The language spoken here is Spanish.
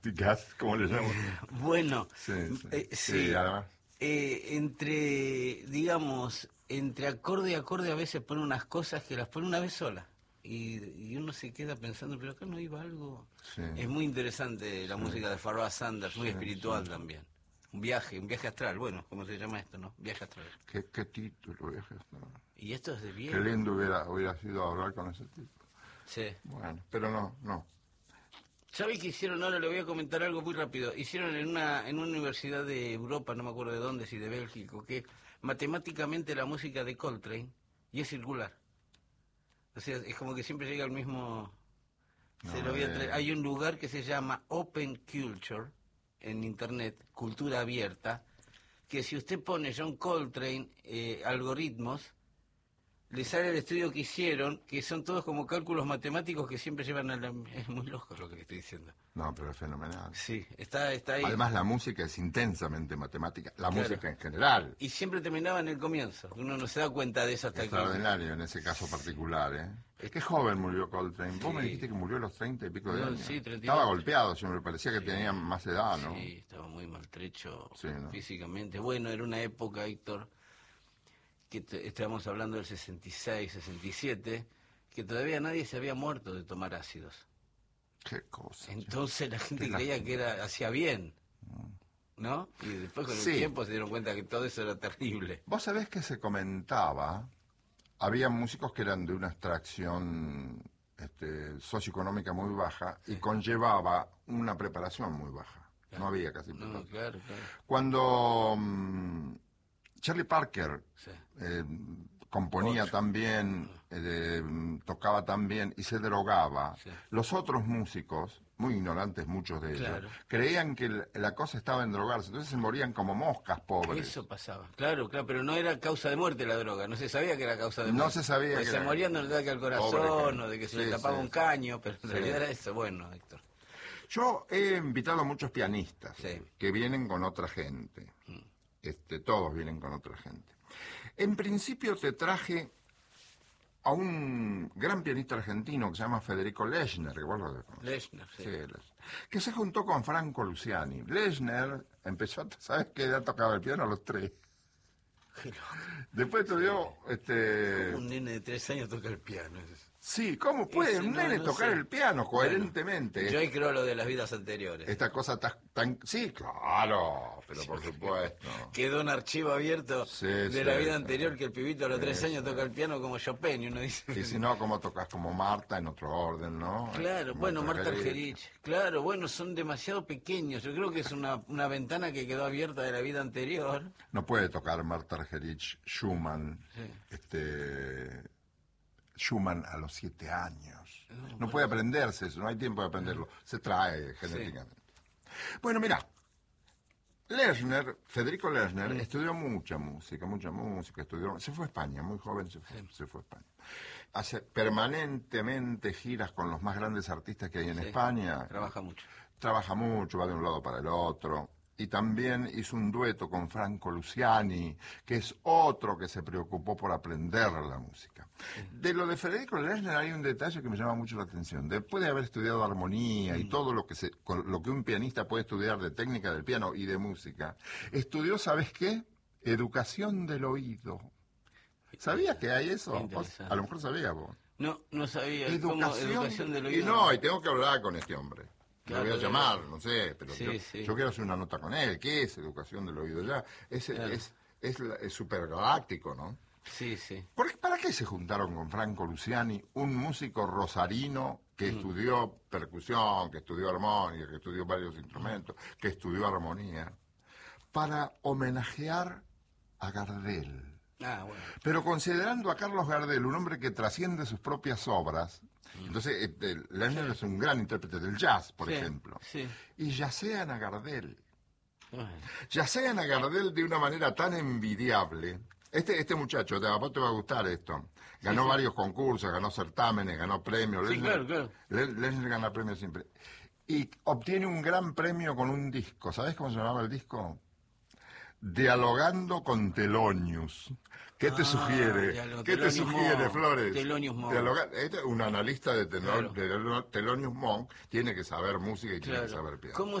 Ticas, ¿cómo le llamo? Bueno, Sí, sí. sí. Además. Entre acorde y acorde a veces pone unas cosas que las pone una vez sola. Y uno se queda pensando, pero acá no iba algo. Sí, Es muy interesante la música de Pharoah Sanders, muy sí, espiritual sí. también. Un viaje astral, bueno, ¿cómo se llama esto, no? Viaje astral. ¿Qué título, viejo? Y esto es de Qué bien. lindo hubiera sido hablar con ese tipo. Sí. Bueno, pero no. ¿Sabes qué hicieron? Ahora le voy a comentar algo muy rápido. Hicieron en una universidad de Europa, no me acuerdo de dónde, si de Bélgica, que matemáticamente la música de Coltrane y es circular. O sea, es como que siempre llega al mismo... Se No lo me voy a traer. digas. Hay un lugar que se llama Open Culture en internet, cultura abierta, que si usted pone John Coltrane, algoritmos, le sale el estudio que hicieron, que son todos como cálculos matemáticos que siempre llevan a la... Es muy loco lo que le estoy diciendo. No, pero es fenomenal. Sí, está ahí. Además, la música es intensamente matemática. La Claro. música en general. Y siempre terminaba en el comienzo. Uno no se da cuenta de eso hasta que... Extraordinario en ese caso particular, ¿eh? Qué joven murió Coltrane. Vos me dijiste que murió a los 30 y pico de No, años. sí, 32. Estaba golpeado, yo me parecía que tenía más edad, ¿no? Sí, estaba muy maltrecho Sí, ¿no? físicamente. Bueno, era una época, Héctor, que estábamos hablando del 66, 67, que todavía nadie se había muerto de tomar ácidos. Qué cosa. Entonces la gente Qué creía lástima. que hacía bien, ¿no? Y después con el Sí. tiempo se dieron cuenta que todo eso era terrible. Vos sabés que se comentaba, había músicos que eran de una extracción socioeconómica muy baja y conllevaba una preparación muy baja. No había casi No, preparación. claro. Cuando Charlie Parker Sí. componía Otro. también, tocaba también y se drogaba, Sí. los otros músicos, muy ignorantes muchos de ellos, Claro. creían que la cosa estaba en drogarse, entonces se morían como moscas pobres. Eso pasaba, claro, pero no era causa de muerte la droga, no se sabía que era causa de No muerte. se sabía Pues que se era- morían de un ataque al Pobre corazón gente. o de que se Sí, le tapaba sí, un sí. caño, pero en Sí. realidad era eso. Bueno, Héctor. Yo he invitado a muchos pianistas Sí. que vienen con otra gente. Todos vienen con otra gente. En principio te traje a un gran pianista argentino que se llama Federico Lechner, que vos lo conoces. Lechner, sí. Sí, Lechner, que se juntó con Franco Luciani. Lechner empezó, ¿sabes qué edad tocaba el piano? A los 3. Qué loco. Después estudió, ¿Cómo un nene de 3 años toca el piano? Sí, ¿cómo puede Ese un no, nene no tocar sé. el piano coherentemente? Bueno, yo ahí creo lo de las vidas anteriores. Esta cosa tan... Sí, claro, pero por supuesto. Quedó un archivo abierto Sí, de sí, la vida sí. anterior que el pibito a los 3 Sí, años sí. toca el piano como Chopin y uno dice... Y si no, ¿cómo tocas como Marta en otro orden, no? Claro, bueno, Marta Argerich. Claro, bueno, son demasiado pequeños. Yo creo que es una ventana que quedó abierta de la vida anterior. No puede tocar Marta Argerich Schumann, Sí. Schumann a los 7 años. No bueno. puede aprenderse eso, no hay tiempo de aprenderlo. Se trae genéticamente. Bueno, mira, Federico Lechner, estudió mucha música, estudió, se fue a España, muy joven se fue a España. Hace permanentemente giras con los más grandes artistas que hay en España. Trabaja mucho. Trabaja mucho, va de un lado para el otro. Y también hizo un dueto con Franco Luciani, que es otro que se preocupó por aprender la música. De lo de Federico Lechner hay un detalle que me llama mucho la atención. Después de haber estudiado armonía y todo lo que un pianista puede estudiar de técnica del piano y de música, estudió, ¿sabes qué? Educación del oído. ¿Sabías que hay eso? A lo mejor sabías vos. No sabía. Educación del y oído. no, y tengo que hablar con este hombre. Claro, Lo voy a llamar, no sé, pero sí, yo quiero hacer una nota con él. ¿Qué es educación del oído? Ya es súper galáctico, ¿no? Sí, sí. ¿Para qué se juntaron con Franco Luciani, un músico rosarino que estudió percusión, que estudió armónica, que estudió varios instrumentos, que estudió armonía? Para homenajear a Gardel. Ah, bueno. Pero considerando a Carlos Gardel un hombre que trasciende sus propias obras, entonces Lechner es un gran intérprete del jazz, por ejemplo, y yacean a Gardel. Yacean a Gardel de una manera tan envidiable. Este muchacho, a vos te va a gustar esto, ganó varios concursos, ganó certámenes, ganó premios. Sí, claro. Lechner gana premios siempre. Y obtiene un gran premio con un disco. ¿Sabés cómo se llamaba el disco? Dialogando con Thelonious. ¿Qué te sugiere? ¿Qué te sugiere, Flores? Thelonious Monk. Un analista de Claro. Thelonious Monk tiene que saber música y tiene Claro. que saber piano. ¿Cómo